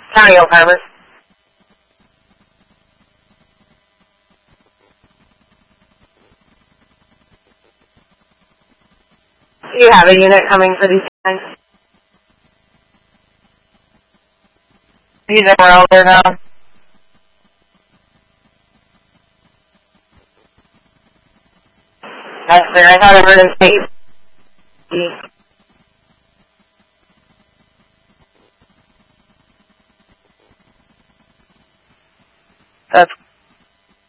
County Alzheimer's. Do you have a unit coming for these things? These are older now. That's clear. I thought I heard him say. That's